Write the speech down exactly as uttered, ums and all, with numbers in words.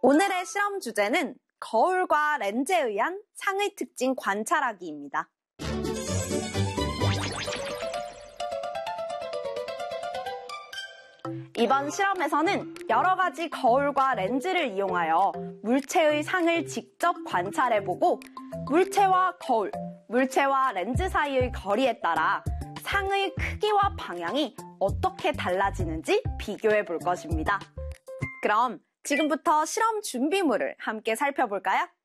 오늘의 실험 주제는 거울과 렌즈에 의한 상의 특징 관찰하기입니다. 이번 실험에서는 여러 가지 거울과 렌즈를 이용하여 물체의 상을 직접 관찰해보고 물체와 거울, 물체와 렌즈 사이의 거리에 따라 상의 크기와 방향이 어떻게 달라지는지 비교해 볼 것입니다. 그럼 지금부터 실험 준비물을 함께 살펴볼까요?